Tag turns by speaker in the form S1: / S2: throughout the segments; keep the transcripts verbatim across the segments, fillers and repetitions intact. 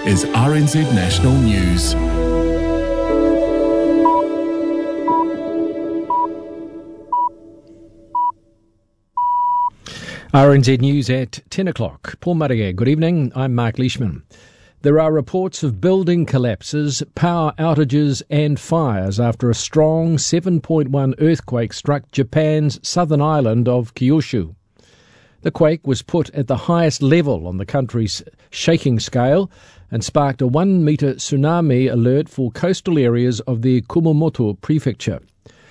S1: is R N Z National News.
S2: R N Z News at ten o'clock. Paul Murray, good evening. I'm Mark Leishman. There are reports of building collapses, power outages and fires after a strong seven point one earthquake struck Japan's southern island of Kyushu. The quake was put at the highest level on the country's shaking scale and sparked a one-metre tsunami alert for coastal areas of the Kumamoto prefecture.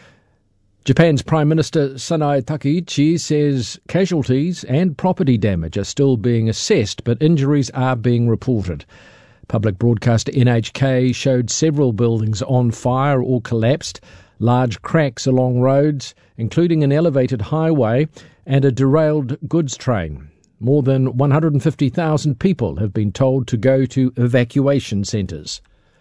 S2: Japan's Prime Minister Sanae Takaichi says casualties and property damage are still being assessed, but injuries are being reported. Public broadcaster N H K showed several buildings on fire or collapsed, large cracks along roads, including an elevated highway and a derailed goods train. More than one hundred fifty thousand people have been told to go to evacuation centres.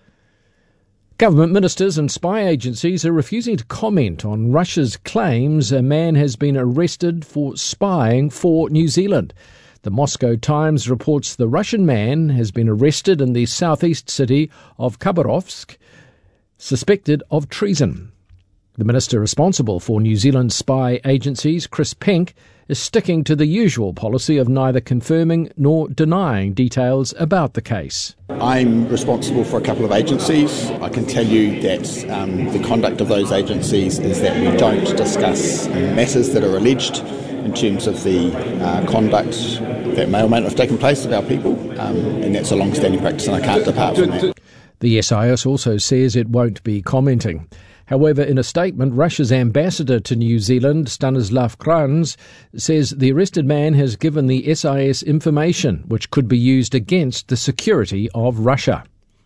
S2: Government ministers and spy agencies are refusing to comment on Russia's claims a man has been arrested for spying for New Zealand. The Moscow Times reports the Russian man has been arrested in the southeast city of Khabarovsk, suspected of treason. The minister responsible for New Zealand spy agencies, Chris Penk, is sticking to the usual policy of neither confirming nor denying details about the case.
S3: I'm responsible for a couple of agencies. I can tell you that um, the conduct of those agencies is that we don't discuss matters that are alleged in terms of the uh, conduct that may or may not have taken place of our people, um, and that's a long-standing practice and I can't depart from that.
S2: The S I S also says it won't be commenting. However, in a statement, Russia's ambassador to New Zealand, Stanislav Kranz, says the arrested man has given the S I S information which could be used against the security of Russia.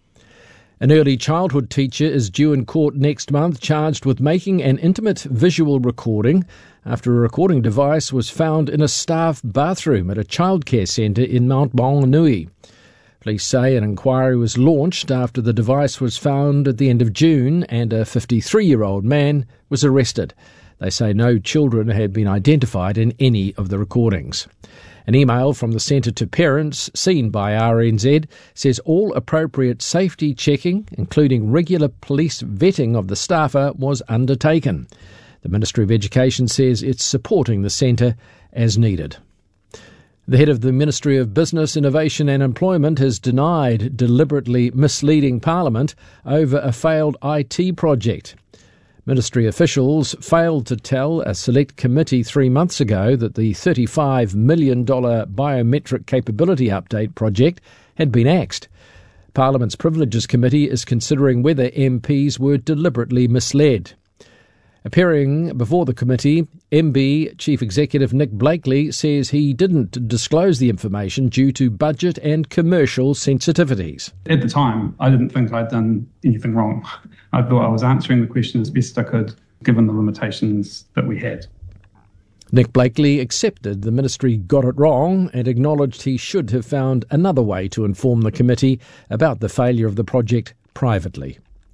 S2: An early childhood teacher is due in court next month charged with making an intimate visual recording after a recording device was found in a staff bathroom at a childcare centre in Mount Maunganui. Police say an inquiry was launched after the device was found at the end of June and a fifty-three-year-old man was arrested. They say no children had been identified in any of the recordings. An email from the centre to parents, seen by R N Z, says all appropriate safety checking, including regular police vetting of the staffer, was undertaken. The Ministry of Education says it's supporting the centre as needed. The head of the Ministry of Business, Innovation and Employment has denied deliberately misleading Parliament over a failed I T project. Ministry officials failed to tell a select committee three months ago that the thirty-five million dollars biometric capability update project had been axed. Parliament's Privileges Committee is considering whether M Ps were deliberately misled. Appearing before the committee, M B Chief Executive Nick Blakely says he didn't disclose the information due to budget and commercial sensitivities.
S4: At the time, I didn't think I'd done anything wrong. I thought I was answering the question as best I could, given the limitations that we had.
S2: Nick Blakely accepted the ministry got it wrong and acknowledged he should have found another way to inform the committee about the failure of the project privately.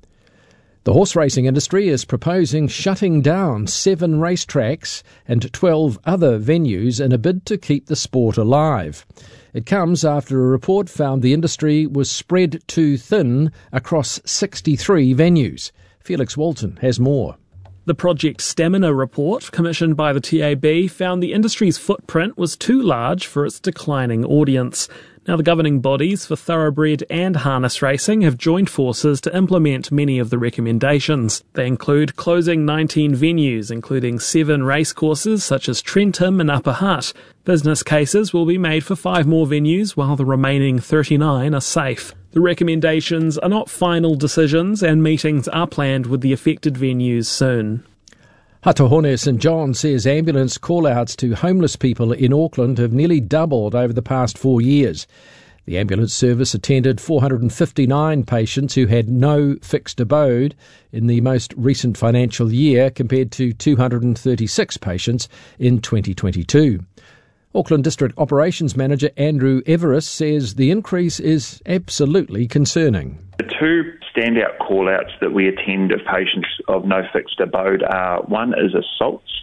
S2: The horse racing industry is proposing shutting down seven racetracks and twelve other venues in a bid to keep the sport alive. It comes after a report found the industry was spread too thin across sixty-three venues. Felix Walton has more.
S5: The Project Stamina report, commissioned by the T A B, found the industry's footprint was too large for its declining audience. Now, the governing bodies for thoroughbred and harness racing have joined forces to implement many of the recommendations. They include closing nineteen venues, including seven racecourses such as Trentham and Upper Hutt. Business cases will be made for five more venues, while the remaining thirty-nine are safe. The recommendations are not final decisions, and meetings are planned with the affected venues soon.
S2: Hatahone St John says ambulance call-outs to homeless people in Auckland have nearly doubled over the past four years. The ambulance service attended four hundred fifty-nine patients who had no fixed abode in the most recent financial year, compared to two hundred thirty-six patients in twenty twenty-two. Auckland District Operations Manager Andrew Everest says the increase is absolutely concerning.
S6: The two standout call-outs that we attend of patients of no fixed abode are, one is assaults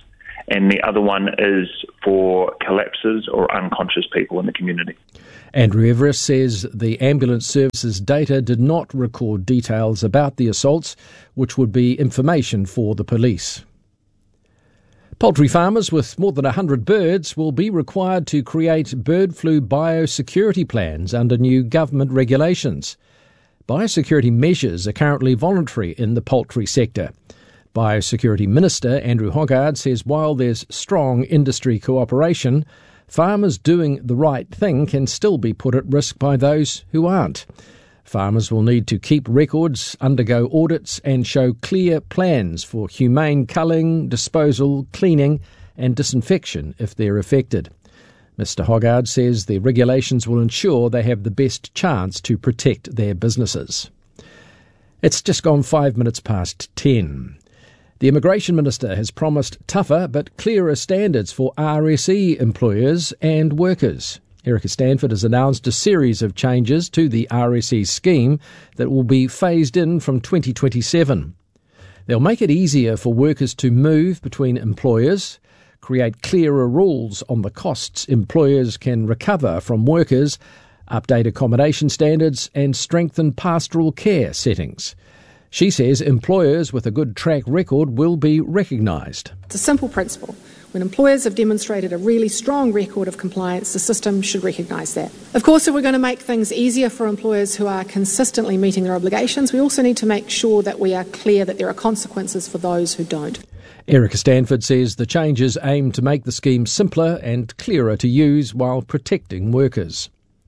S6: and the other one is for collapses or unconscious people in the community.
S2: Andrew Everest says the ambulance services data did not record details about the assaults, which would be information for the police. Poultry farmers with more than one hundred birds will be required to create bird flu biosecurity plans under new government regulations. Biosecurity measures are currently voluntary in the poultry sector. Biosecurity Minister Andrew Hoggard says while there's strong industry cooperation, farmers doing the right thing can still be put at risk by those who aren't. Farmers will need to keep records, undergo audits and show clear plans for humane culling, disposal, cleaning and disinfection if they're affected. Mister Hoggard says the regulations will ensure they have the best chance to protect their businesses. It's just gone five minutes past ten. The Immigration Minister has promised tougher but clearer standards for R S E employers and workers. Erica Stanford has announced a series of changes to the R S E scheme that will be phased in from twenty twenty-seven. They'll make it easier for workers to move between employers, create clearer rules on the costs employers can recover from workers, update accommodation standards and strengthen pastoral care settings. She says employers with a good track record will be recognised.
S7: It's a simple principle. When employers have demonstrated a really strong record of compliance, the system should recognise that. Of course, if we're going to make things easier for employers who are consistently meeting their obligations, we also need to make sure that we are clear that there are consequences for those who don't.
S2: Erica Stanford says the changes aim to make the scheme simpler and clearer to use while protecting workers.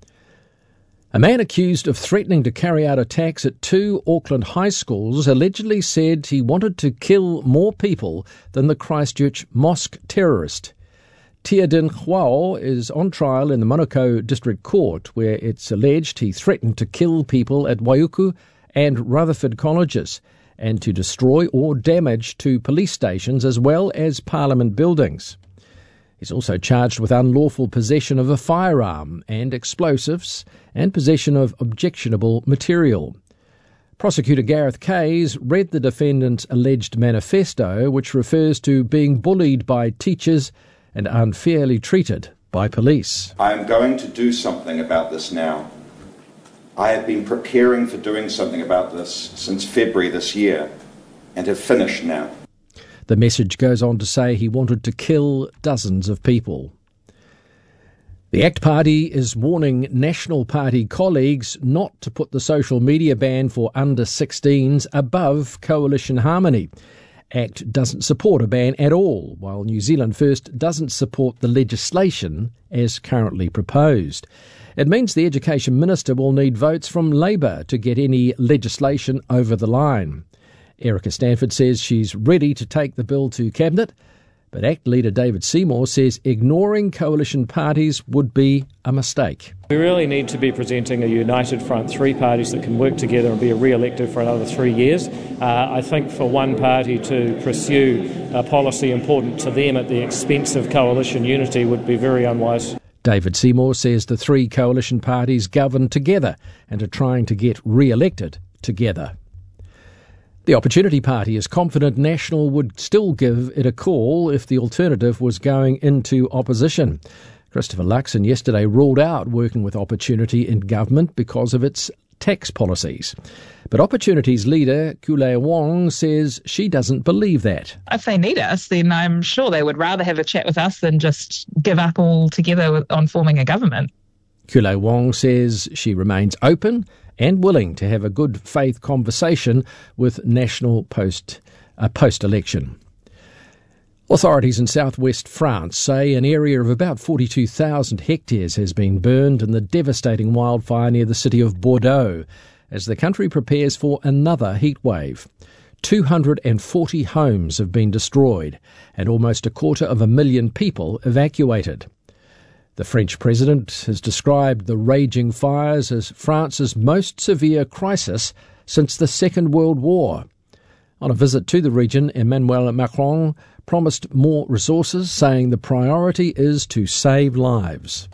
S2: A man accused of threatening to carry out attacks at two Auckland high schools allegedly said he wanted to kill more people than the Christchurch mosque terrorist. Tia Din Hwao is on trial in the Manukau District Court, where it's alleged he threatened to kill people at Waiuku and Rutherford colleges and to destroy or damage two police stations as well as Parliament buildings. He's also charged with unlawful possession of a firearm and explosives and possession of objectionable material. Prosecutor Gareth Kays read the defendant's alleged manifesto, which refers to being bullied by teachers and unfairly treated by police.
S8: I am going to do something about this now. I have been preparing for doing something about this since February this year and have finished now.
S2: The message goes on to say he wanted to kill dozens of people. The ACT Party is warning National Party colleagues not to put the social media ban for under sixteens above coalition harmony. ACT doesn't support a ban at all, while New Zealand First doesn't support the legislation as currently proposed. It means the Education Minister will need votes from Labour to get any legislation over the line. Erica Stanford says she's ready to take the bill to Cabinet, but ACT leader David Seymour says ignoring coalition parties would be a mistake.
S9: We really need to be presenting a united front, three parties that can work together and be re-elected for another three years. Uh, I think for one party to pursue a policy important to them at the expense of coalition unity would be very unwise.
S2: David Seymour says the three coalition parties govern together and are trying to get re-elected together. The Opportunity Party is confident National would still give it a call if the alternative was going into opposition. Christopher Luxon yesterday ruled out working with Opportunity in government because of its tax policies. But Opportunity's leader, Kulei Wong, says she doesn't believe that.
S10: If they need us, then I'm sure they would rather have a chat with us than just give up altogether on forming a government.
S2: Kulei Wong says she remains open and willing to have a good faith conversation with National post uh, post-election. Authorities in southwest France say an area of about forty-two thousand hectares has been burned in the devastating wildfire near the city of Bordeaux as the country prepares for another heatwave. two hundred forty homes have been destroyed and almost a quarter of a million people evacuated. The French president has described the raging fires as France's most severe crisis since the Second World War. On a visit to the region, Emmanuel Macron promised more resources, saying the priority is to save lives.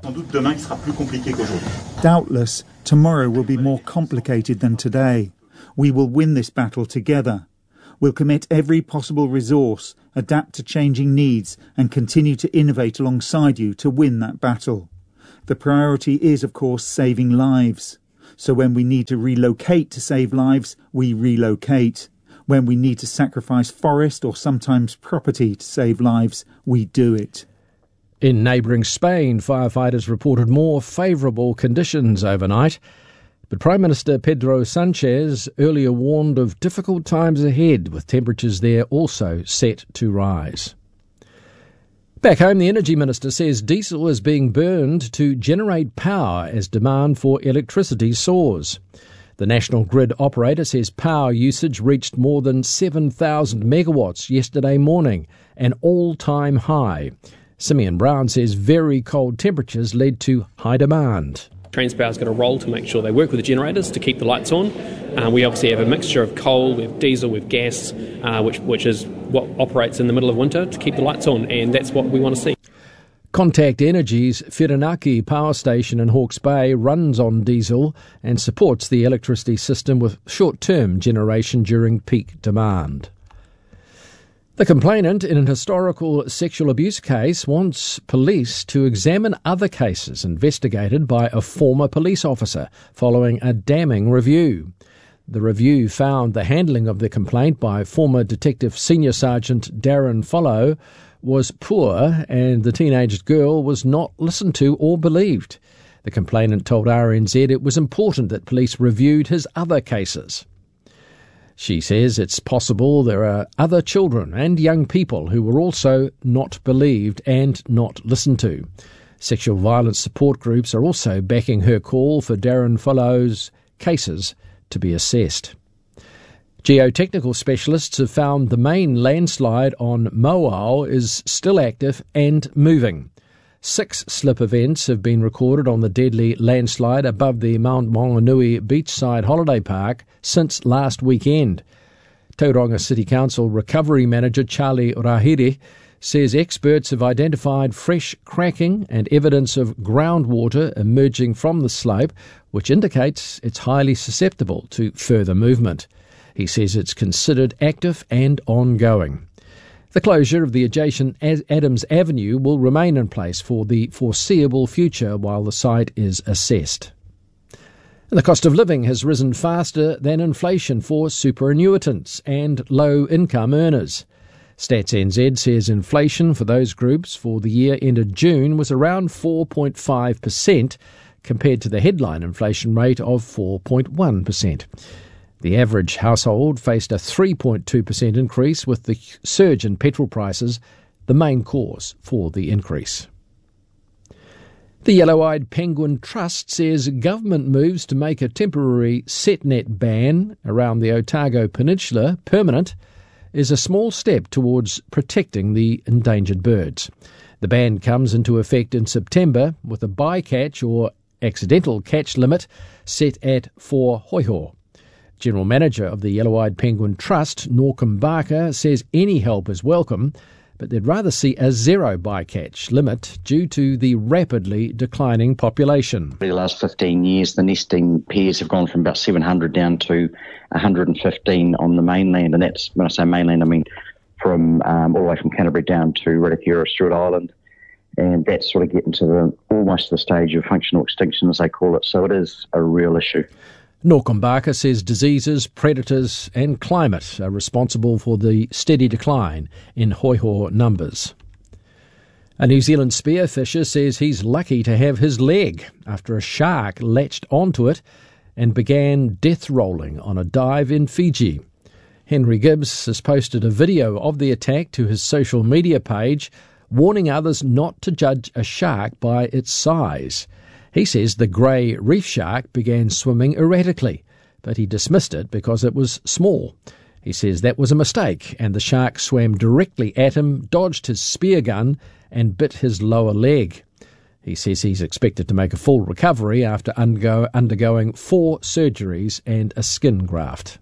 S11: Doubtless, tomorrow will be more complicated than today. We will win this battle together. We'll commit every possible resource, adapt to changing needs, and continue to innovate alongside you to win that battle. The priority is, of course, saving lives. So when we need to relocate to save lives, we relocate. When we need to sacrifice forest or sometimes property to save lives, we do it.
S2: In neighbouring Spain, firefighters reported more favourable conditions overnight. But Prime Minister Pedro Sanchez earlier warned of difficult times ahead, with temperatures there also set to rise. Back home, the Energy Minister says diesel is being burned to generate power as demand for electricity soars. The National Grid operator says power usage reached more than seven thousand megawatts yesterday morning, an all-time high. Simeon Brown says very cold temperatures led to high demand.
S12: Transpower's got a role to make sure they work with the generators to keep the lights on. Uh, we obviously have a mixture of coal, we have diesel, we have gas, uh, which, which is what operates in the middle of winter to keep the lights on, and that's what we want to see.
S2: Contact Energy's Whirinaki power station in Hawke's Bay runs on diesel and supports the electricity system with short-term generation during peak demand. The complainant in an historical sexual abuse case wants police to examine other cases investigated by a former police officer following a damning review. The review found the handling of the complaint by former Detective Senior Sergeant Darren Follow was poor and the teenage girl was not listened to or believed. The complainant told R N Z it was important that police reviewed his other cases. She says it's possible there are other children and young people who were also not believed and not listened to. Sexual violence support groups are also backing her call for Darren Follow's cases to be assessed. Geotechnical specialists have found the main landslide on Moao is still active and moving. Six slip events have been recorded on the deadly landslide above the Mount Maunganui beachside holiday park since last weekend. Tauranga City Council Recovery Manager Charlie Rahiri says experts have identified fresh cracking and evidence of groundwater emerging from the slope, which indicates it's highly susceptible to further movement. He says it's considered active and ongoing. The closure of the adjacent Adams Avenue will remain in place for the foreseeable future while the site is assessed. And the cost of living has risen faster than inflation for superannuitants and low-income earners. Stats N Z says inflation for those groups for the year ended June was around four point five percent compared to the headline inflation rate of four point one percent. The average household faced a three point two percent increase, with the surge in petrol prices the main cause for the increase. The Yellow-Eyed Penguin Trust says government moves to make a temporary setnet ban around the Otago Peninsula permanent is a small step towards protecting the endangered birds. The ban comes into effect in September with a bycatch or accidental catch limit set at four hoiho. General Manager of the Yellow-Eyed Penguin Trust, Norcom Barker, says any help is welcome, but they'd rather see a zero bycatch limit due to the rapidly declining population.
S13: For the last fifteen years, the nesting pairs have gone from about seven hundred down to one hundred fifteen on the mainland, and that's, when I say mainland, I mean from um, all the way from Canterbury down to Ritikura, Stewart Island, and that's sort of getting to the almost the stage of functional extinction, as they call it, so it is a real issue.
S2: Norcom Barker says diseases, predators and climate are responsible for the steady decline in hoiho numbers. A New Zealand spearfisher says he's lucky to have his leg after a shark latched onto it and began death rolling on a dive in Fiji. Henry Gibbs has posted a video of the attack to his social media page, warning others not to judge a shark by its size. He says the grey reef shark began swimming erratically, but he dismissed it because it was small. He says that was a mistake, and the shark swam directly at him, dodged his spear gun, and bit his lower leg. He says he's expected to make a full recovery after undergo, undergoing four surgeries and a skin graft.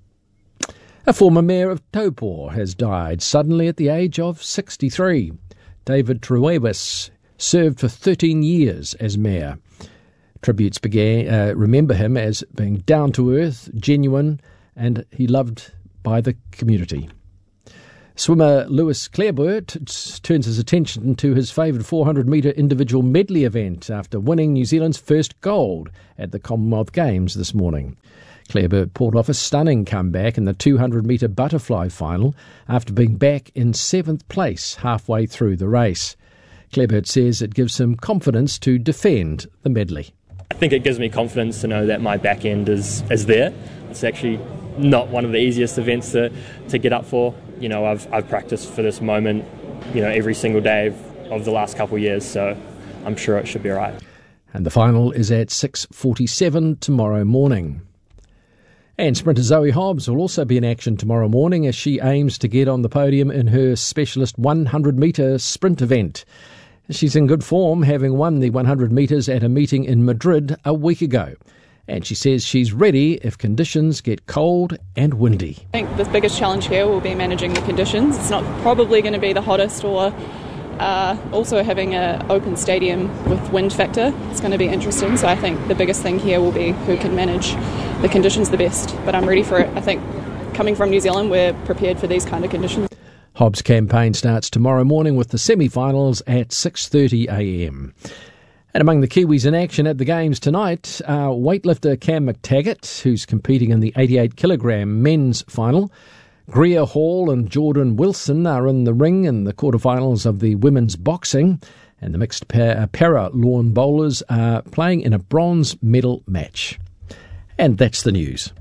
S2: A former mayor of Taupō has died suddenly at the age of sixty-three. David Truewes served for thirteen years as mayor. Tributes began, uh, remember him as being down-to-earth, genuine, and he loved by the community. Swimmer Lewis Clareburt turns his attention to his favoured four hundred metre individual medley event after winning New Zealand's first gold at the Commonwealth Games this morning. Clareburt pulled off a stunning comeback in the two hundred metre butterfly final after being back in seventh place halfway through the race. Clareburt says it gives him confidence to defend the medley.
S14: I think it gives me confidence to know that my back end is, is there. It's actually not one of the easiest events to, to get up for. You know, I've I've practiced for this moment, you know, every single day of, of the last couple of years, so I'm sure it should be all right.
S2: And the final is at six forty-seven tomorrow morning. And sprinter Zoe Hobbs will also be in action tomorrow morning as she aims to get on the podium in her specialist one hundred metre sprint event. She's in good form, having won the one hundred metres at a meeting in Madrid a week ago. And she says she's ready if conditions get cold and windy.
S15: I think the biggest challenge here will be managing the conditions. It's not probably going to be the hottest, or uh, also having an open stadium with wind factor. It's going to be interesting. So I think the biggest thing here will be who can manage the conditions the best. But I'm ready for it. I think coming from New Zealand, we're prepared for these kind of conditions.
S2: Hobbs' campaign starts tomorrow morning with the semi-finals at six thirty a m. And among the Kiwis in action at the Games tonight are weightlifter Cam McTaggart, who's competing in the eighty-eight kilogram men's final. Greer Hall and Jordan Wilson are in the ring in the quarterfinals of the women's boxing. And the mixed para, para lawn bowlers are playing in a bronze medal match. And that's the news.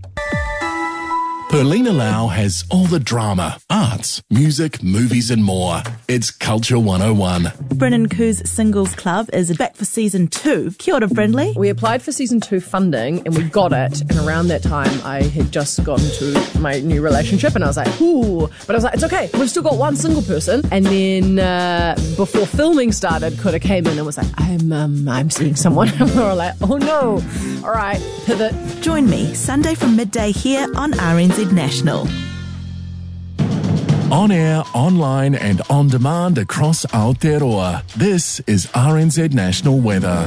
S1: Perlina Lau has all the drama, arts, music, movies and more. It's Culture one oh one.
S16: Brennan Khoo's Singles Club is back for season two. Kia ora, Brindley.
S17: We applied for season two funding and we got it. And around that time, I had just gotten to my new relationship and I was like, ooh. But I was like, it's okay. We've still got one single person. And then uh, before filming started, Kura came in and was like, I'm um, I'm seeing someone. And we were like, oh no. All right, pivot.
S16: Join me Sunday from midday here on R N Z National.
S1: On air, online and on demand across Aotearoa. This is R N Z National Weather.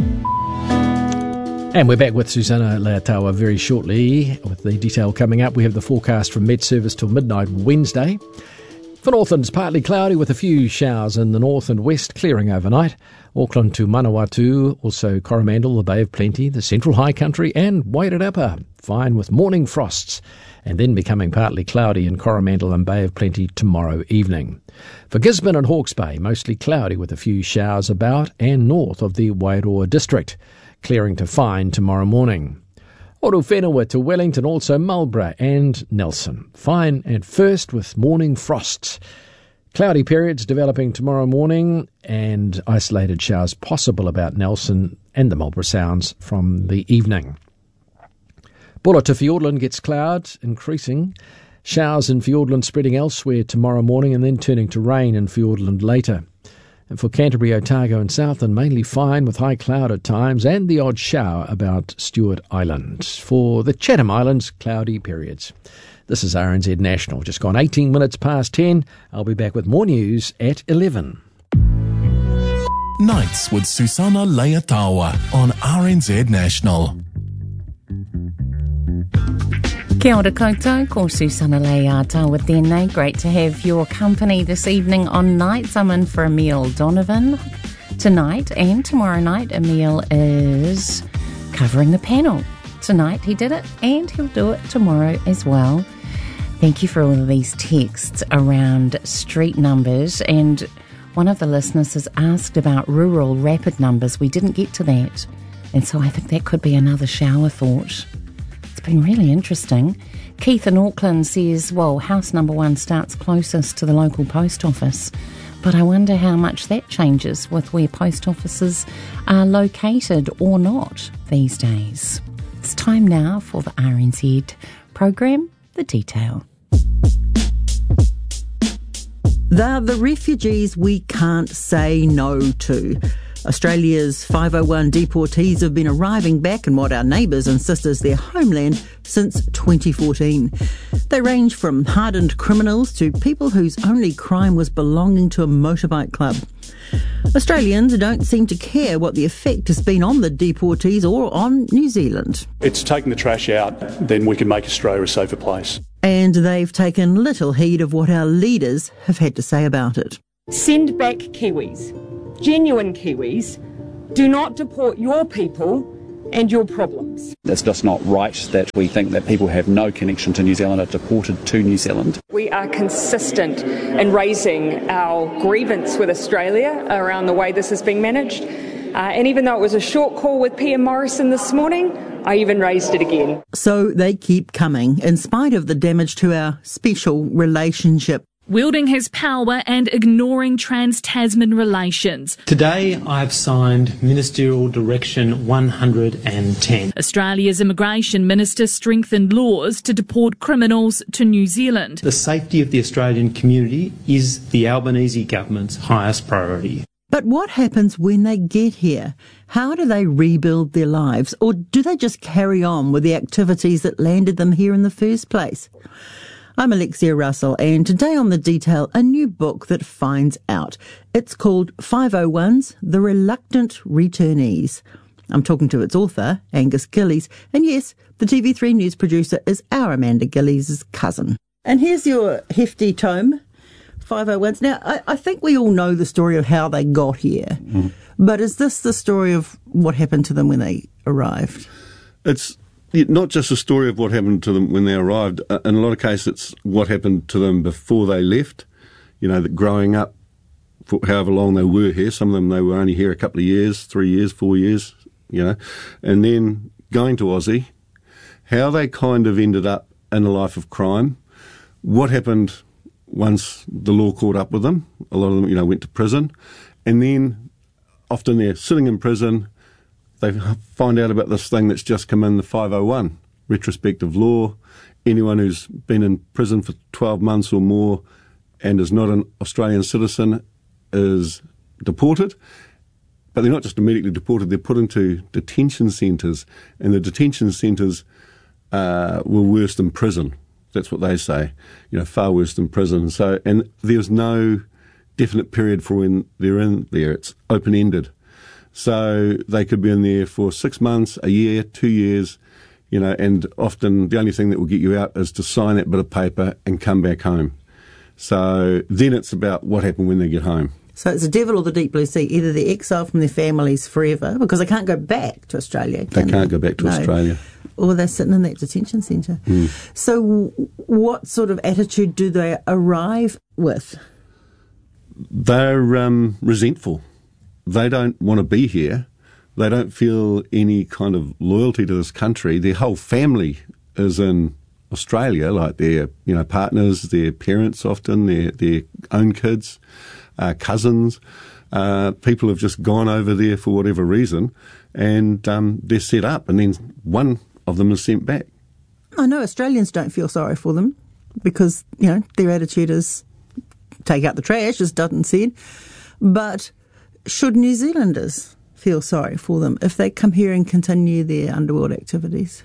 S2: And we're back with Susanna Leatawa very shortly with the detail coming up. We have the forecast from Met Service till midnight Wednesday. For Northlands, partly cloudy with a few showers in the north and west, clearing overnight. Auckland to Manawatu, also Coromandel, the Bay of Plenty, the Central High Country and Wairarapa, fine with morning frosts, and then becoming partly cloudy in Coromandel and Bay of Plenty tomorrow evening. For Gisborne and Hawke's Bay, mostly cloudy with a few showers about and north of the Wairoa district, clearing to fine tomorrow morning. Orowhenua to Wellington, also Marlborough and Nelson. Fine at first with morning frosts. Cloudy periods developing tomorrow morning and isolated showers possible about Nelson and the Marlborough Sounds from the evening. Bulla to Fiordland gets clouds increasing. Showers in Fiordland spreading elsewhere tomorrow morning and then turning to rain in Fiordland later. And for Canterbury, Otago and Southland, mainly fine with high cloud at times and the odd shower about Stewart Island. For the Chatham Islands, cloudy periods. This is R N Z National. Just gone eighteen minutes past ten. I'll be back with more news at eleven.
S1: Nights with Susanna Leatawa on R N Z National.
S18: Kia ora koutou, ko Susanna Leatawa with tēnei. Great to have your company this evening on Nights. I'm in for Emile Donovan tonight, and tomorrow night Emile is covering the panel. Tonight he did it, and he'll do it tomorrow as well. Thank you for all of these texts around street numbers, and one of the listeners has asked about rural rapid numbers. We didn't get to that, and so I think that could be another shower thought. It's been really interesting. Keith in Auckland says, well, house number one starts closest to the local post office, but I wonder how much that changes with where post offices are located or not these days. It's time now for the R N Z program, The Detail.
S19: They're the refugees we can't say no to. Australia's five oh one deportees have been arriving back in what our neighbours insist is their homeland since twenty fourteen. They range from hardened criminals to people whose only crime was belonging to a motorbike club. Australians don't seem to care what the effect has been on the deportees or on New Zealand.
S20: It's taking the trash out, then we can make Australia a safer place.
S19: And they've taken little heed of what our leaders have had to say about it.
S20: Send back Kiwis, genuine Kiwis. Do not deport your people and your problems.
S21: It's just not right that we think that people who have no connection to New Zealand are deported to New Zealand.
S20: We are consistent in raising our grievance with Australia around the way this is being managed. Uh, and even though it was a short call with P M Morrison this morning, I even raised it again.
S19: So they keep coming, in spite of the damage to our special relationship.
S22: Wielding his power and ignoring trans-Tasman relations.
S23: Today I've signed Ministerial Direction one hundred ten.
S22: Australia's Immigration Minister strengthened laws to deport criminals to New Zealand.
S23: The safety of the Australian community is the Albanese government's highest priority.
S19: But what happens when they get here? How do they rebuild their lives? Or do they just carry on with the activities that landed them here in the first place? I'm Alexia Russell, and today on The Detail, a new book that finds out. It's called five oh ones, The Reluctant Returnees. I'm talking to its author, Angus Gillies, and yes, the T V three news producer is our Amanda Gillies' cousin. And here's your hefty tome, five oh ones. Now, I, I think we all know the story of how they got here, mm. but is this the story of what happened to them when they arrived?
S24: It's not just a story of what happened to them when they arrived. In a lot of cases, it's what happened to them before they left. You know, that growing up, for however long they were here, some of them they were only here a couple of years, three years, four years, you know, and then going to Aussie, how they kind of ended up in a life of crime, what happened once the law caught up with them. A lot of them, you know, went to prison, and then often they're sitting in prison, they find out about this thing that's just come in, the five oh one, retrospective law. Anyone who's been in prison for twelve months or more and is not an Australian citizen is deported. But they're not just immediately deported, they're put into detention centres, and the detention centres uh, were worse than prison. That's what they say, you know, far worse than prison. So, and there's no definite period for when they're in there. It's open-ended. So they could be in there for six months, a year, two years, you know, and often the only thing that will get you out is to sign that bit of paper and come back home. So then it's about what happened when they get home.
S19: So it's the devil or the deep blue sea. Either they're exiled from their families forever because they can't go back to Australia.
S24: They can't
S19: they?
S24: go back to
S19: no.
S24: Australia.
S19: Or they're sitting in that detention centre. Mm. So w- what sort of attitude do they arrive with?
S24: They're um, resentful. They don't want to be here. They don't feel any kind of loyalty to this country. Their whole family is in Australia, like their, you know, partners, their parents often, their, their own kids, uh, cousins. Uh, people have just gone over there for whatever reason, and um, they're set up, and then one of them is sent back.
S19: I know Australians don't feel sorry for them because, you know, their attitude is take out the trash, as Dutton said. But should New Zealanders feel sorry for them if they come here and continue their underworld activities?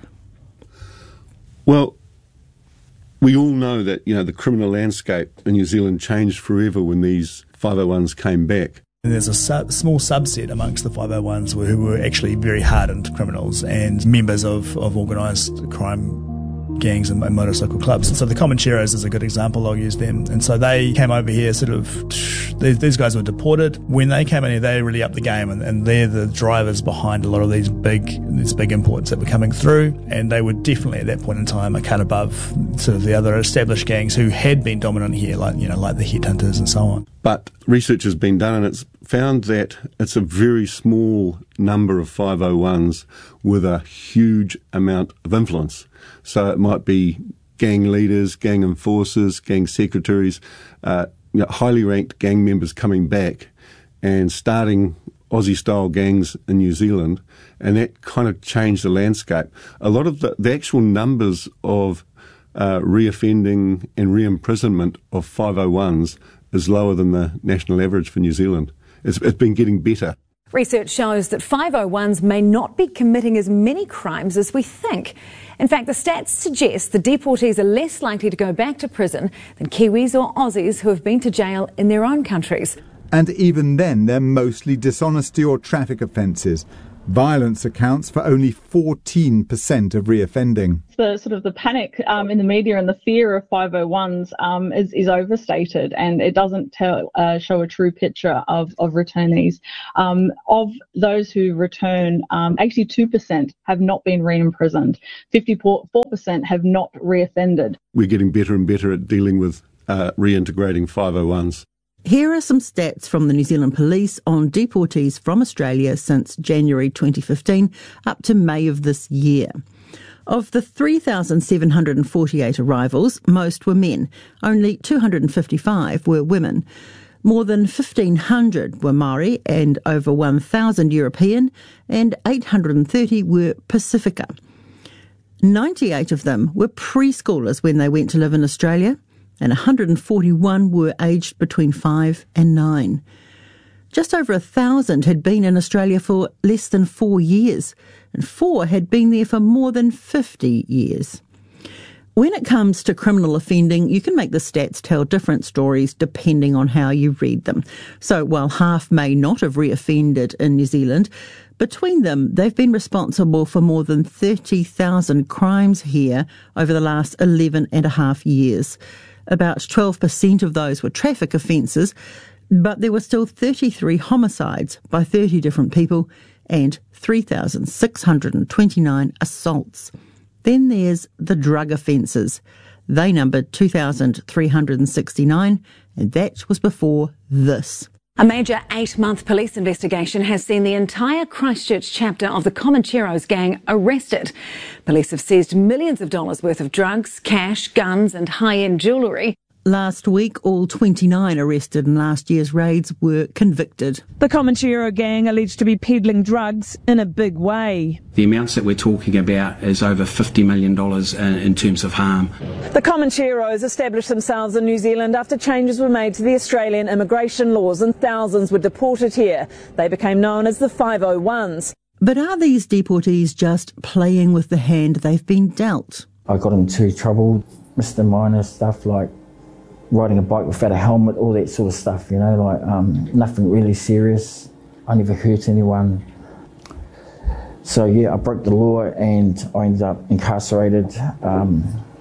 S24: Well, we all know that, you know, the criminal landscape in New Zealand changed forever when these five oh ones came back.
S25: And there's a sub, small subset amongst the five oh ones who were actually very hardened criminals and members of, of organised crime gangs and, and motorcycle clubs. And so the Comancheros is a good example. I'll use them. And so they came over here sort of, these, these guys were deported. When they came in here, they really upped the game, and, and they're the drivers behind a lot of these big these big imports that were coming through. And they were definitely at that point in time a cut above sort of the other established gangs who had been dominant here, like, you know, like the Headhunters and so on.
S24: But research has been done, and it's found that it's a very small number of five oh ones with a huge amount of influence. So it might be gang leaders, gang enforcers, gang secretaries, uh, you know, highly ranked gang members coming back and starting Aussie-style gangs in New Zealand, and that kind of changed the landscape. A lot of the, the actual numbers of uh, reoffending and re-imprisonment of five oh ones is lower than the national average for New Zealand. It's, it's been getting better.
S26: Research shows that five oh ones may not be committing as many crimes as we think. In fact, the stats suggest the deportees are less likely to go back to prison than Kiwis or Aussies who have been to jail in their own countries.
S27: And even then, they're mostly dishonesty or traffic offences.
S3: Violence accounts for only fourteen percent of reoffending.
S4: The sort of the panic um, in the media and the fear of five oh ones um, is, is overstated, and it doesn't tell uh, show a true picture of, of returnees. Um, of those who return, um, eighty-two percent have not been re-imprisoned, fifty-four percent have not reoffended.
S24: We're getting better and better at dealing with uh, reintegrating five oh ones.
S19: Here are some stats from the New Zealand Police on deportees from Australia since January twenty fifteen up to May of this year. Of the three thousand seven hundred forty-eight arrivals, most were men. Only two hundred fifty-five were women. More than fifteen hundred were Māori and over one thousand European, and eight hundred thirty were Pacifica. ninety-eight of them were preschoolers when they went to live in Australia, and one hundred forty-one were aged between five and nine. Just over a thousand had been in Australia for less than four years, and four had been there for more than fifty years. When it comes to criminal offending, you can make the stats tell different stories depending on how you read them. So while half may not have reoffended in New Zealand, between them they've been responsible for more than thirty thousand crimes here over the last eleven and a half years. About twelve percent of those were traffic offences, but there were still thirty-three homicides by thirty different people and three thousand six hundred twenty-nine assaults. Then there's the drug offences. They numbered two thousand three hundred sixty-nine, and that was before this.
S26: A major eight-month police investigation has seen the entire Christchurch chapter of the Comancheros gang arrested. Police have seized millions of dollars worth of drugs, cash, guns and high-end jewellery.
S19: Last week, all twenty-nine arrested in last year's raids were convicted.
S5: The Comanchero gang alleged to be peddling drugs in a big way.
S21: The amounts that we're talking about is over fifty million dollars in, in terms of harm.
S5: The Comancheros established themselves in New Zealand after changes were made to the Australian immigration laws and thousands were deported here. They became known as the five oh ones.
S19: But are these deportees just playing with the hand they've been dealt?
S6: I got into trouble, misdemeanor stuff like riding a bike without a helmet, all that sort of stuff, you know, like um, nothing really serious. I never hurt anyone. So yeah, I broke the law and I ended up incarcerated um,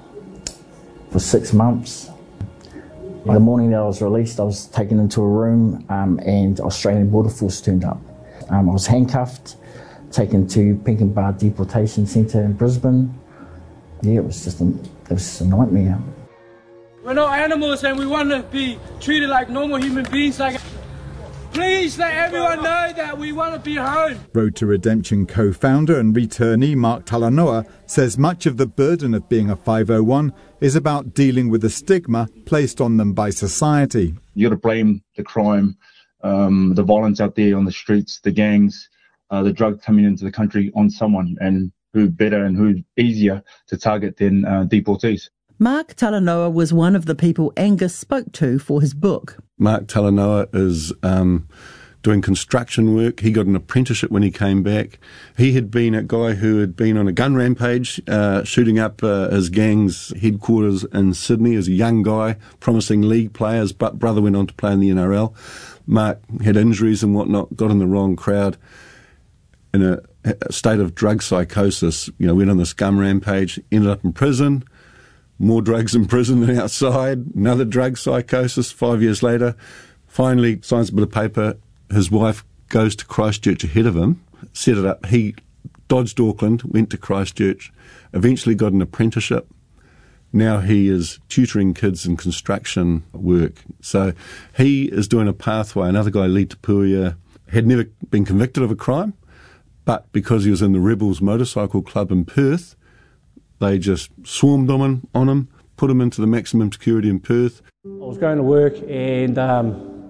S6: for six months. The morning that I was released, I was taken into a room um, and Australian Border Force turned up. Um, I was handcuffed, taken to Pinkenba Deportation Centre in Brisbane. Yeah, it was just a, it was just a nightmare.
S7: We're not animals and we want to be treated like normal human beings. Like, please let everyone know that we want to be home.
S3: Road to Redemption co-founder and returnee Mark Talanoa says much of the burden of being a five oh one is about dealing with the stigma placed on them by society.
S8: You've got to blame the crime, um, the violence out there on the streets, the gangs, uh, the drug coming into the country on someone, and who better and who easier to target than uh, deportees.
S19: Mark Talanoa was one of the people Angus spoke to for his book.
S24: Mark Talanoa is um, doing construction work. He got an apprenticeship when he came back. He had been a guy who had been on a gun rampage, uh, shooting up uh, his gang's headquarters in Sydney as a young guy, promising league players, but brother went on to play in the N R L. Mark had injuries and whatnot, got in the wrong crowd, in a, a state of drug psychosis, you know, went on this gun rampage, ended up in prison. More drugs in prison than outside, another drug psychosis five years later. Finally signs a bit of paper. His wife goes to Christchurch ahead of him, set it up. He dodged Auckland, went to Christchurch, eventually got an apprenticeship. Now he is tutoring kids in construction work. So he is doing a pathway. Another guy, Lee Tapuia, had never been convicted of a crime, but because he was in the Rebels Motorcycle Club in Perth, they just swarmed on him, on him, put him into the maximum security in Perth.
S7: I was going to work and um,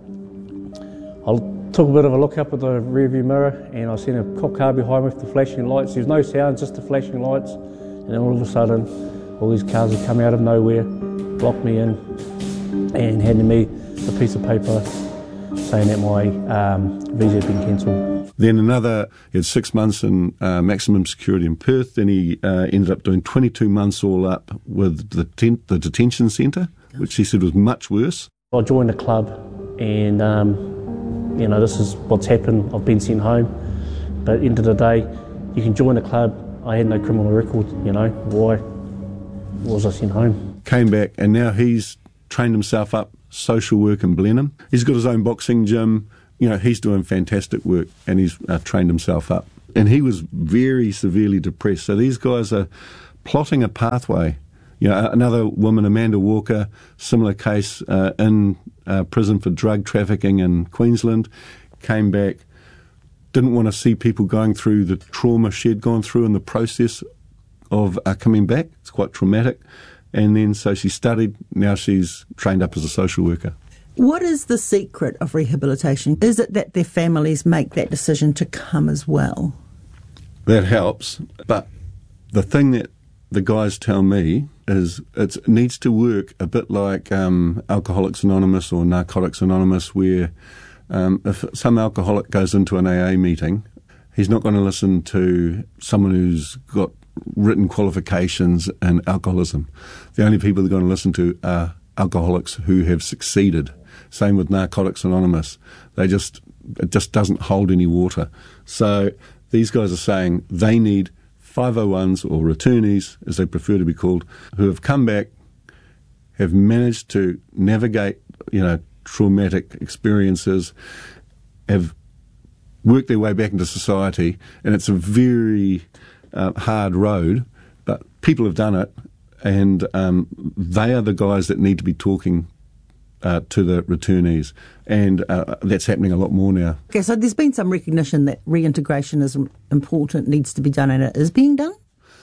S7: I took a bit of a look up at the rearview mirror and I seen a cop car behind me with the flashing lights. There was no sound, just the flashing lights. And then all of a sudden, all these cars had come out of nowhere, blocked me in and handed me a piece of paper saying that my um, visa had been cancelled.
S24: Then another, he had six months in uh, maximum security in Perth. Then he uh, ended up doing twenty-two months all up with the, ten- the detention centre, which he said was much worse.
S7: I joined a club and, um, you know, this is what's happened. I've been sent home But at the end of the day, you can join a club. I had no criminal record, you know. Why was I sent home?
S24: Came back and now he's trained himself up, social work in Blenheim. He's got his own boxing gym. You know, he's doing fantastic work and he's uh, trained himself up. And he was very severely depressed. So these guys are plotting a pathway. You know, another woman, Amanda Walker, similar case uh, in uh, prison for drug trafficking in Queensland, came back, didn't want to see people going through the trauma she'd gone through in the process of uh, coming back. It's quite traumatic. And then so she studied, now she's trained up as a social worker.
S19: What is the secret of rehabilitation? Is it that their families make that decision to come as well?
S24: That helps, but the thing that the guys tell me is it's, it needs to work a bit like um, Alcoholics Anonymous or Narcotics Anonymous, where um, if some alcoholic goes into an A A meeting, he's not going to listen to someone who's got written qualifications in alcoholism. The only people they're going to listen to are alcoholics who have succeeded. Same with Narcotics Anonymous. They just, it just doesn't hold any water. So these guys are saying they need five oh ones or returnees, as they prefer to be called, who have come back, have managed to navigate, you know, traumatic experiences, have worked their way back into society, and it's a very uh, hard road, but people have done it, and um, they are the guys that need to be talking Uh, to the returnees, and uh, that's happening a lot more now.
S19: Okay, so there's been some recognition that reintegration is important, needs to be done, and it is being done?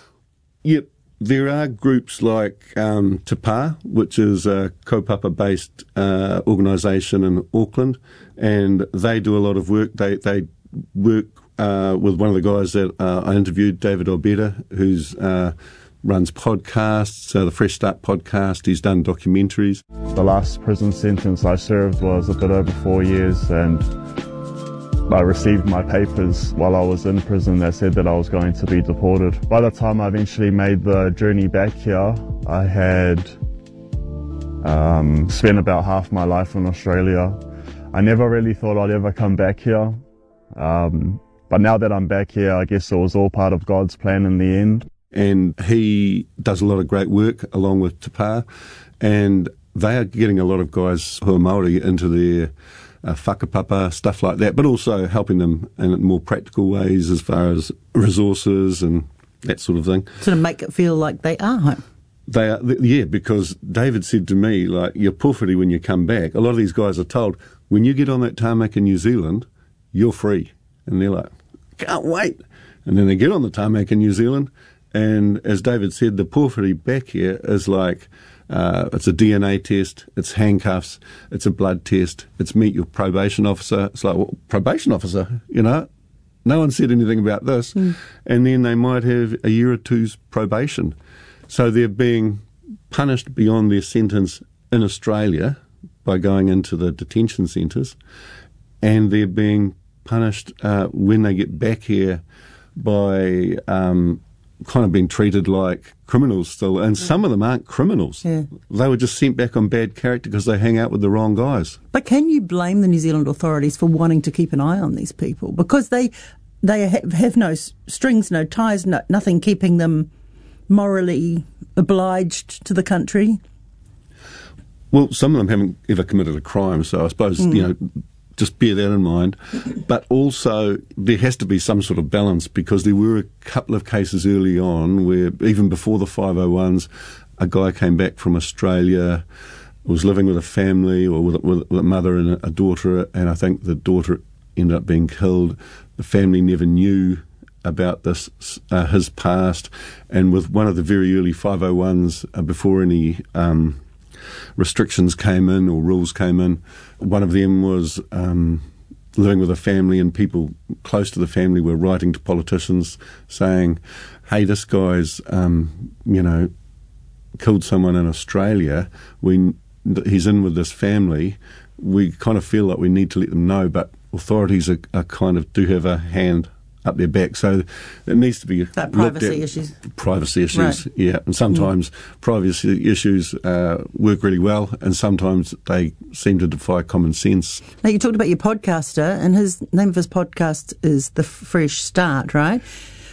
S24: Yep, there are groups like um, Te Pā, which is a kaupapa-based uh, organisation in Auckland, and they do a lot of work. They they work uh, with one of the guys that uh, I interviewed, David Obeda, who's uh, runs podcasts, uh, the Fresh Start podcast. He's done documentaries.
S9: The last prison sentence I served was a bit over four years, and I received my papers while I was in prison that said that I was going to be deported. By the time I eventually made the journey back here, I had um, spent about half my life in Australia. I never really thought I'd ever come back here. Um, but now that I'm back here, I guess it was all part of God's plan in the end.
S24: And he does a lot of great work along with Te Pā, and they are getting a lot of guys who are Māori into their uh, whakapapa, stuff like that, but also helping them in more practical ways as far as resources and that sort of thing.
S19: Sort of make it feel like they are home.
S24: They are, yeah, because David said to me, like, you're pōwhiri when you come back. A lot of these guys are told, when you get on that tarmac in New Zealand, you're free. And they're like, can't wait. And then they get on the tarmac in New Zealand, and as David said, the pōwhiri back here is like, uh, it's a D N A test, it's handcuffs, it's a blood test, it's meet your probation officer. It's like, well, probation officer, you know? No one said anything about this. Mm. And then they might have a year or two's probation. So they're being punished beyond their sentence in Australia by going into the detention centres, and they're being punished uh, when they get back here by um, kind of being treated like criminals still, and yeah. Some of them aren't criminals.
S19: Yeah.
S24: They were just sent back on bad character because they hang out with the wrong guys.
S19: But can you blame the New Zealand authorities for wanting to keep an eye on these people? Because they they have, have no strings, no ties, no, nothing keeping them morally obliged to the country?
S24: Well, some of them haven't ever committed a crime, so I suppose, mm. you know, just bear that in mind. But also, there has to be some sort of balance, because there were a couple of cases early on where, even before the five oh ones, a guy came back from Australia, was living with a family or with, with, with a mother and a, a daughter, and I think the daughter ended up being killed. The family never knew about this, uh, his past, and with one of the very early five oh ones, uh, before any um, restrictions came in or rules came in, one of them was um, living with a family, and people close to the family were writing to politicians saying, hey, this guy's, um, you know, killed someone in Australia. We, he's in with this family. We kind of feel like we need to let them know, but authorities are, are kind of do have a hand up their back. So it needs to be
S19: That
S24: looked
S19: privacy
S24: at.
S19: issues.
S24: Privacy issues,
S19: Right.
S24: yeah. And sometimes
S19: Mm.
S24: privacy issues uh, work really well, and sometimes they seem to defy common sense.
S19: Now, you talked about your podcaster, and his name of his podcast is The Fresh Start, right?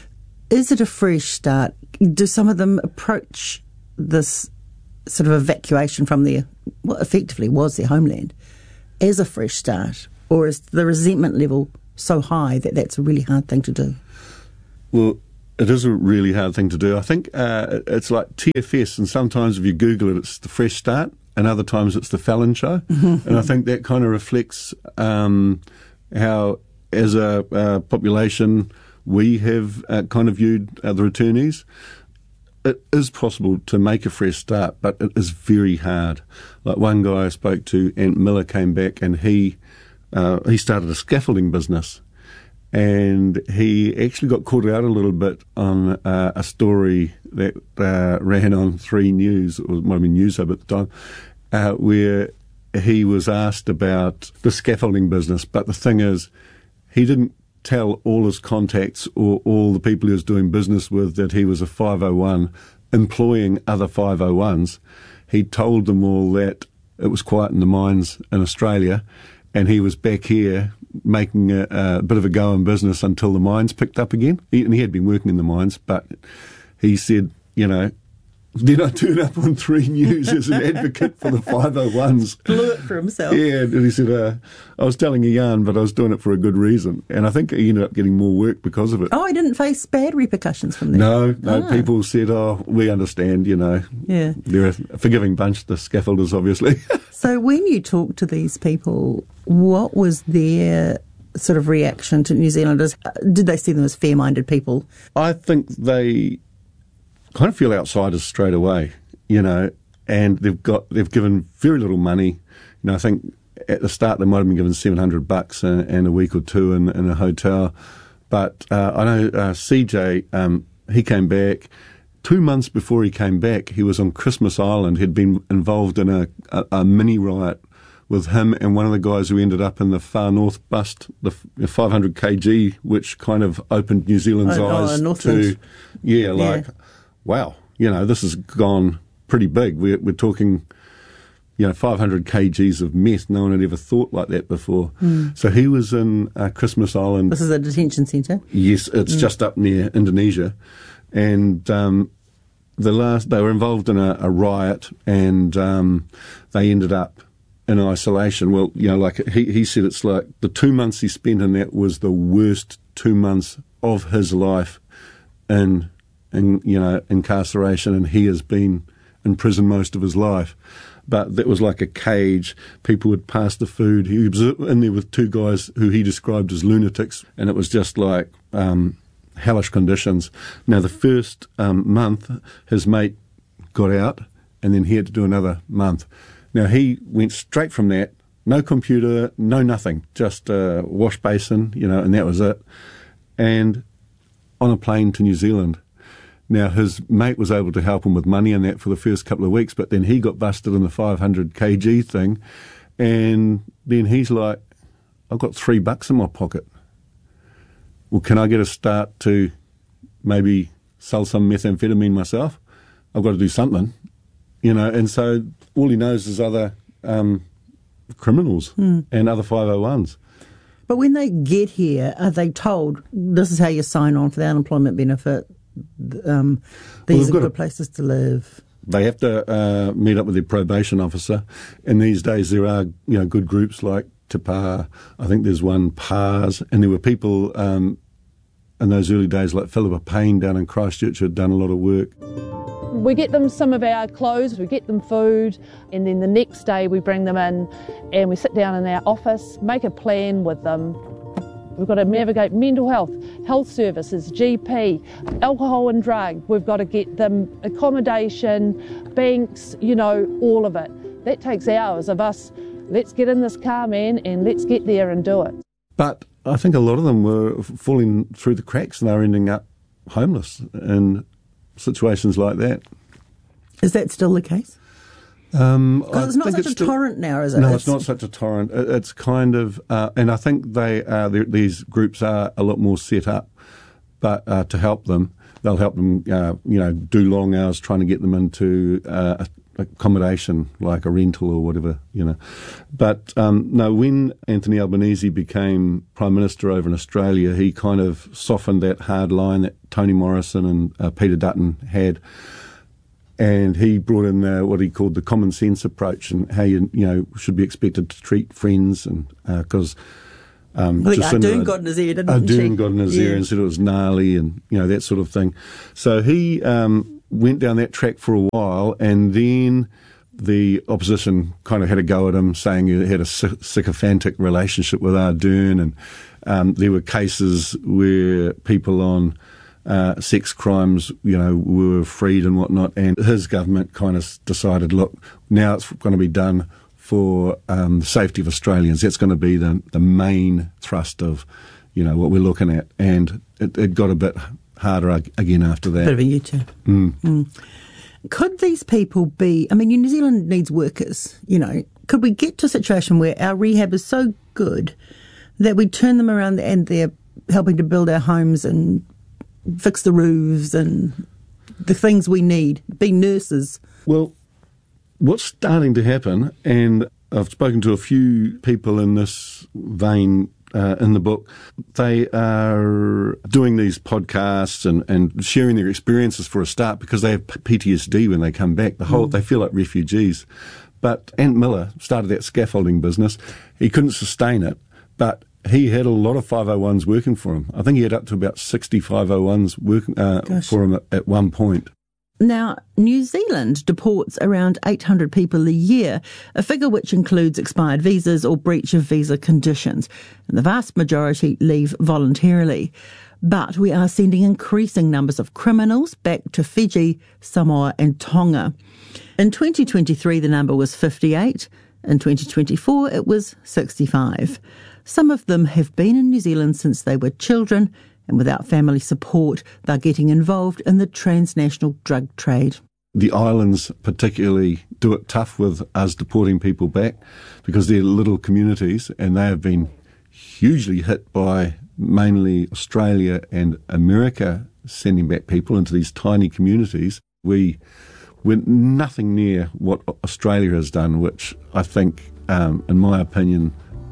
S19: Is it a fresh start? Do some of them approach this sort of evacuation from their, what effectively was their homeland, as a fresh start? Or is the resentment level so high that that's a really hard thing to do?
S24: Well, it is a really hard thing to do. I think uh, it's like T F S, and sometimes if you Google it, it's The Fresh Start, and other times it's The Fallon Show. And I think that kind of reflects um, how, as a uh, population, we have uh, kind of viewed uh, the returnees. It is possible to make a fresh start, but it is very hard. Like one guy I spoke to, Ant Miller, came back and he uh, he started a scaffolding business. And he actually got caught out a little bit on uh, a story that uh, ran on Three News, or it might have been Newshub at the time, uh, where he was asked about the scaffolding business. But the thing is, he didn't tell all his contacts or all the people he was doing business with that he was a five oh one employing other five oh ones. He told them all that it was quiet in the mines in Australia, and he was back here making a, a bit of a go in business until the mines picked up again. He, and he had been working in the mines, but he said, you know, then I turn up on Three News as an advocate for the five oh ones.
S19: Blew it for himself.
S24: Yeah, and he said, uh, I was telling a yarn, but I was doing it for a good reason. And I think he ended up getting more work because of it.
S19: Oh, he didn't face bad repercussions from that?
S24: No, no,
S19: Ah.
S24: people said, oh, we understand, you know.
S19: Yeah.
S24: They're a forgiving bunch, the scaffolders, obviously.
S19: So when you talk to these people, what was their sort of reaction to New Zealanders? Uh, Did they see them as fair-minded people?
S24: I think they kind of feel outsiders straight away, you know, and they've got they've given very little money. You know, I think at the start they might have been given seven hundred bucks and, and a week or two in, in a hotel. But uh, I know uh, C J, um, he came back. Two months before he came back, he was on Christmas Island. He'd been involved in a, a, a mini riot with him and one of the guys who ended up in the Far North bust, the five hundred kilogram, which kind of opened New Zealand's
S19: Oh, oh,
S24: eyes
S19: Northland.
S24: to, yeah, like,
S19: Yeah.
S24: wow, you know, this has gone pretty big. We're, we're talking, you know, five hundred kilograms of meth. No one had ever thought like that before.
S19: Mm.
S24: So he was in uh, Christmas Island.
S19: This is a detention centre?
S24: Yes, it's
S19: Mm.
S24: just up near Indonesia. And um, the last, they were involved in a, a riot, and um, they ended up in isolation. Well, you know, like he, he said, it's like the two months he spent in that was the worst two months of his life in, in you know, incarceration, and he has been in prison most of his life. But that was like a cage. People would pass the food. He was in there with two guys who he described as lunatics, and it was just like um, hellish conditions. Now, the first um, month, his mate got out, and then he had to do another month. Now, he went straight from that, no computer, no nothing, just a wash basin, you know, and that was it, and on a plane to New Zealand. Now, his mate was able to help him with money and that for the first couple of weeks, but then he got busted in the five hundred kilogram thing, and then he's like, I've got three bucks in my pocket. Well, can I get a start to maybe sell some methamphetamine myself? I've got to do something, you know, and so all he knows is other um, criminals
S19: Hmm.
S24: and other five oh ones.
S19: But when they get here, are they told, this is how you sign on for the unemployment benefit, um, these
S24: they've
S19: are
S24: got
S19: good
S24: a-
S19: places to live?
S24: They have to uh, meet up with their probation officer, and these days there are, you know, good groups like Te Pā. I think there's one, P A R S, and there were people um, in those early days like Philippa Payne down in Christchurch who had done a lot of work.
S10: We get them some of our clothes, we get them food, and then the next day we bring them in and we sit down in our office, make a plan with them. We've got to navigate mental health, health services, G P, alcohol and drug. We've got to get them accommodation, banks, you know, all of it. That takes hours of us. Let's get in this car, man, and let's get there and do it.
S24: But I think a lot of them were falling through the cracks and they were ending up homeless in situations like that.
S19: Is that still the case?
S24: Um,
S19: Because it's not such a
S24: still,
S19: torrent now, is it?
S24: No,
S19: it's,
S24: it's not such a torrent. It, it's kind of, uh, and I think they are, these groups are a lot more set up, but uh, to help them, they'll help them, uh, you know, do long hours trying to get them into uh, accommodation, like a rental or whatever, you know. But um, no, when Anthony Albanese became Prime Minister over in Australia, he kind of softened that hard line that Toni Morrison and uh, Peter Dutton had. And he brought in uh, what he called the common sense approach and how you, you know, should be expected to treat friends. And because uh, um,
S19: I think Ardern got in his ear, didn't
S24: Ardern
S19: she?
S24: got in his
S19: yeah.
S24: ear and said it was gnarly and, you know, that sort of thing. So he um, went down that track for a while, and then the opposition kind of had a go at him, saying he had a sycophantic relationship with Ardern, and um, there were cases where people on Uh, sex crimes, you know, were freed and whatnot, and his government kind of decided, look, now it's going to be done for um, the safety of Australians. That's going to be the the main thrust of, you know, what we're looking at, and it, it got a bit harder again after that.
S19: Bit of a U-turn.
S24: Mm.
S19: Mm. Could these people be? I mean, New Zealand needs workers. You know, could we get to a situation where our rehab is so good that we turn them around and they're helping to build our homes and fix the roofs and the things we need, be nurses?
S24: Well, what's starting to happen, and I've spoken to a few people in this vein uh, in the book, they are doing these podcasts and, and sharing their experiences for a start because they have P T S D when they come back. The whole mm. They feel like refugees. But Ant Miller started that scaffolding business. He couldn't sustain it, but he had a lot of five oh ones working for him. I think he had up to about sixty five oh ones working uh, for him at, at one point.
S19: Now, New Zealand deports around eight hundred people a year, a figure which includes expired visas or breach of visa conditions, and the vast majority leave voluntarily. But we are sending increasing numbers of criminals back to Fiji, Samoa and Tonga. In twenty twenty-three, the number was fifty-eight. In twenty twenty-four, it was sixty-five. Some of them have been in New Zealand since they were children, and without family support, they're getting involved in the transnational drug trade.
S24: The islands particularly do it tough with us deporting people back because they're little communities, and they have been hugely hit by mainly Australia and America sending back people into these tiny communities. We were nothing near what Australia has done, which I think, um, in my opinion,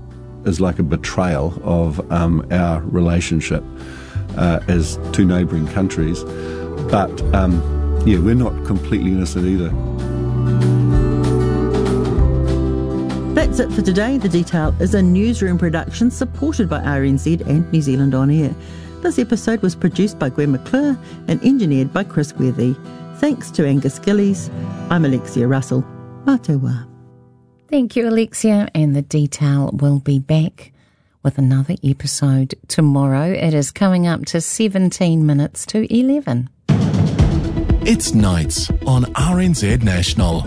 S24: is like a betrayal of um, our relationship uh, as two neighbouring countries. But, um, yeah, we're not completely innocent either.
S19: That's it for today. The Detail is a newsroom production supported by R N Z and New Zealand On Air. This episode was produced by Gwen McClure and engineered by Chris Worthy. Thanks to Angus Gillies. I'm Alexia Russell. Mā te wā.
S18: Thank you, Alexia, and The Detail will be back with another episode tomorrow. It is coming up to seventeen minutes to eleven.
S1: It's Nights on R N Z National.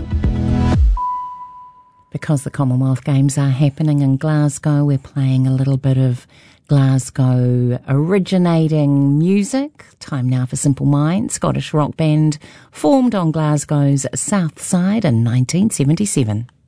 S18: Because the Commonwealth Games are happening in Glasgow, we're playing a little bit of Glasgow originating music. Time now for Simple Minds, Scottish rock band formed on Glasgow's south side in nineteen seventy-seven.